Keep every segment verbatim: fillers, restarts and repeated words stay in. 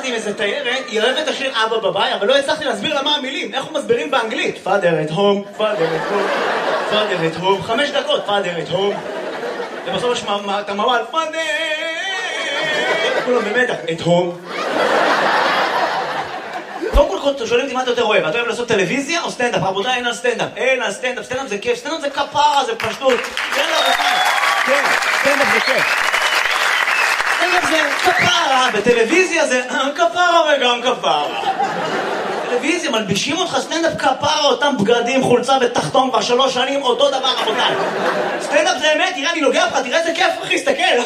יצאתי עם איזה תיירת, היא אוהבת השיר אבא בביי, אבל לא הצלחתי להסביר לה מה המילים, איך הוא מסבירים באנגלית. Father at home, father at home, father at home, חמש דקות, father at home. ובסוף יש את המוואל, father! כולם במתח, at home. קודם כל שואלים אותי מה אתה יותר אוהב, אתה אוהב לעשות טלוויזיה או סטנדאפ? רבותיי, אין על סטנדאפ, אין על סטנדאפ, סטנדאפ זה כיף, סטנדאפ זה כפרה, זה פשטות. יאללה, רבותיי. כן, סטנדאפ זה כיף. סטנדאפ זה כפרה, בטלוויזיה זה כפרה וגם כפרה. טלוויזיה, מלבישים אותך סטנדאפ כפרה, אותם בגדים, חולצה ותחתון כבר שלוש שנים, אותו דבר, רבותיי. סטנדאפ זה אמת, תראה, אני נוגע לך, תראה איזה כיף, אחי, סתכל.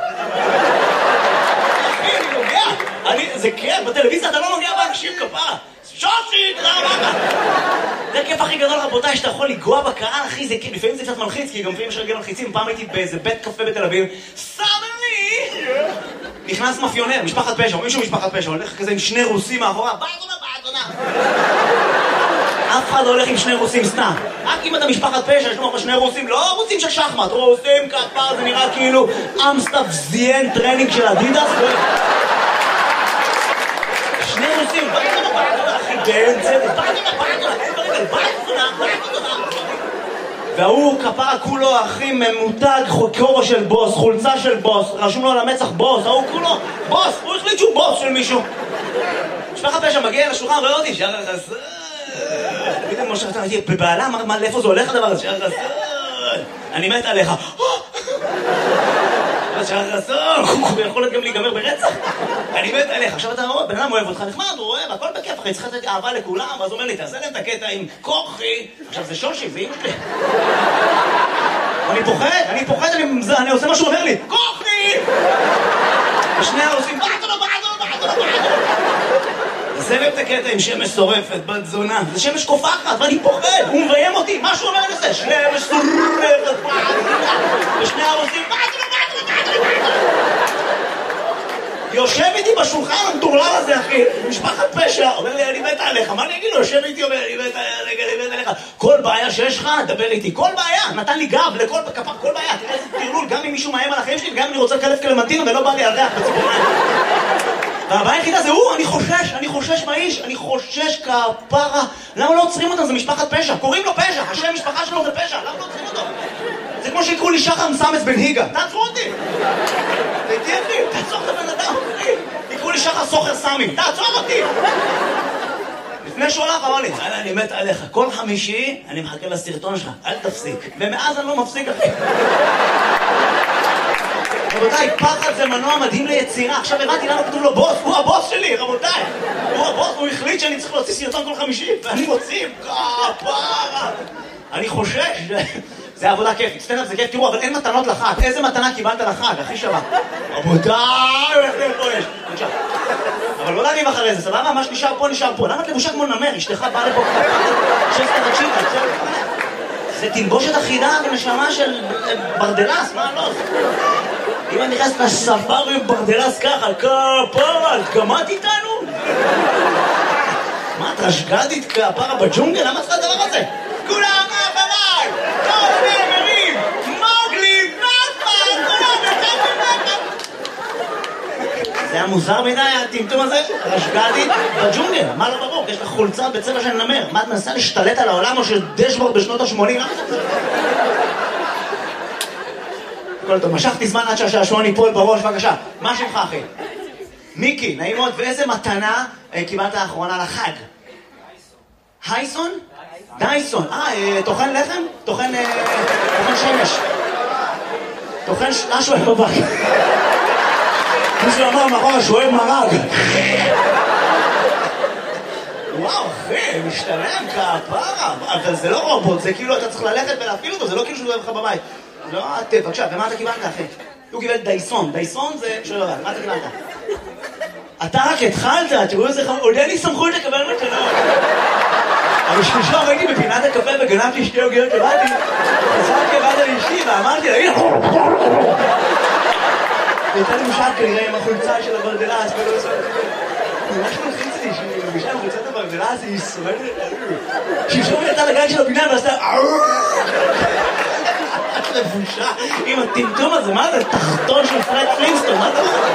זה כיף, בטלוויזיה אתה לא נוגע באנשים כפרה. שושי, תודה רבה. זה הכיף הכי גדול, רבותיי, שאתה יכול לגוע בקהל, אחי, זה כיף. לפעמים זה קצת מלחיץ, כי גם לפעמים יש רגל מלחיצים. פעם הייתי באיזה בית קפה בתל אביב, סדני! נכנס מאפיונר, משפחת פשע, מישהו משפחת פשע, הולך כזה עם שני רוסים מאחורה, באדונה, באדונה. אף אחד לא הולך עם שני רוסים סתם. רק אם אתה משפחת פשע, יש לך שני רוסים, לא רוסים של שחמט, רוסים כפר, זה נראה כאילו אמסטאפ זיין טרנינג של אדידס. שני רוסים, באדונה, באדונה, אחי, באמצע, באדונה, באדונה, באדונה, באדונה. והוא כפרה כולו, אחי, ממותג, כובע של בוס, חולצה של בוס, רשום לו על המצח בוס, ההוא כולו, בוס, הוא החליט שהוא בוס של מישהו. משפחת פשע מגיע לשולחן, רואה אותי, שער החסר. תגיד לי, משה, אתה הייתי בבעלה, מה, לאיפה זה הולך הדבר הזה? שער החסר. אני מת עליך. שער החסר, הוא יכול להיות גם להיגמר ברצח. אני מת עליך. עכשיו אתה רואה, בן אדם אוהב אותך, נחמד, הוא אוהב, הכל בכיף, אחי, צריך לתת אהבה לכולם, ואז הוא אומר לי, תעשה להם את הקטע עם כוחי. עכשיו זה שושי, זה אמא שלי. אני פוחד, אני פוחד, אני עושה מה שהוא אומר לי, כוחי! ושני העושים, בעדו, בעדו, בעדו, בעדו. זה לב את הקטע עם שמש שורפת, בת זונה. זה שמש קופחת, ואני פוחד, הוא מביים אותי, מה שהוא אומר לזה? שמש שורפת, ושני העושים, בעדו, בעדו, בעדו, בעדו. יושב איתי בשולחן המטורלל הזה, אחי, משפחת פשע, אומר לי, אני מת עליך, מה אני אגיד לו? יושב איתי, אומר, אני מת עליך, כל בעיה שיש לך, דבר איתי, כל בעיה, נתן לי גב לכל כפר, כל בעיה, תראה איזה תרלול, גם אם מישהו מאיים על החיים שלי, וגם אם אני רוצה לקלף קלמנטינה ולא בא לי על ריח בציפורניים. והבעיה היחידה זה הוא, אני חושש, אני חושש מהאיש, אני חושש כפרה, למה לא עוצרים אותם? זה משפחת פשע, קוראים לו פשע, השם משפחה שלו זה פשע, למה לא עוצרים אותו? זה כמו שיקראו לי שחר מסמס בן היגה, תעצרו אותי! תהייתי אחי, תעצור את הבן אדם, אחי! יקראו לי שחר סוחר סמי, תעצור אותי! לפני שהוא הלך, אמר לי, אני מת עליך, כל חמישי אני מחכה לסרטון שלך, אל תפסיק. ומאז אני לא מפסיק, אחי. רבותיי, פחד זה מנוע מדהים ליצירה. עכשיו הבנתי למה כתוב לו בוס, הוא הבוס שלי, רבותיי. הוא הבוס, הוא החליט שאני צריך להוציא סרטון כל חמישי, ואני מוציא, כפרה. אני חושש. זה עבודה כיפית, סטנדאפ זה כיף, תראו, אבל אין מתנות לחג. איזה מתנה קיבלת לחג, הכי שווה? רבותיי, איך זה פה יש? בבקשה. אבל לא להריב אחרי זה, סבבה? מה שנשאר פה, נשאר פה. למה את לבושה כמו נמר? אשתך באה לפה ככה. שסת תקשיבה, זה תלבושת אחידה ונשמה של ברדלס, מה לא? אם אני נכנס לספארי עם ברדלס ככה, כפרה, את גמרת איתנו? מה, את רשגדית כפרה בג'ונגל? למה צריך הדבר הזה? כולם אחריי! כל הנאמרים! מוגלי, נאפה! כולם נאפה! זה היה מוזר מדי, הטמטום הזה? רשגדית בג'ונגל, מה לא ברור? יש לך חולצה בצבע של נמר. מה, את מנסה להשתלט על העולם או של דשבורד בשנות ה-שמונים? כל טוב, משכתי זמן עד שהשעשועון ייפול בראש, בבקשה. מה שמך, אחי? מיקי, נעים מאוד. ואיזה מתנה קיבלת האחרונה לחג? הייסון? דייסון. אה, תוכן לחם? תוכן שמש. תוכן משהו איך בבית. מישהו אמר מאחורה שהוא אוהב מרג. וואו, אחי, משתלם כפרה. אבל זה לא רובוט, זה כאילו אתה צריך ללכת ולהפעיל אותו, זה לא כאילו שהוא אוהב לך בבית. לא, את, בבקשה, ומה אתה קיבלת, אחי? הוא קיבל דייסון. דייסון זה... שואל לבד, מה אתה קיבלת? אתה רק התחלת, תראו איזה חמור, עולה לי סמכות לקבל מתנות. אבל שלושה ראיתי בפינת הקפה וגנבתי שתי עוגיות לבאתי, חזרתי לבד על אשתי ואמרתי לה, הנה! הייתה לי משל כנראה עם החולצה של הברדלס, ולא עושה... ממש מלחיץ לי שהיא מבישה עם חולצת הברדלס, היא ישרדת. שפשום יצא לגן של הפינה ועשתה... לבושה עם הטמטום הזה, מה זה? תחתון של פרד פלינסטון, מה זה?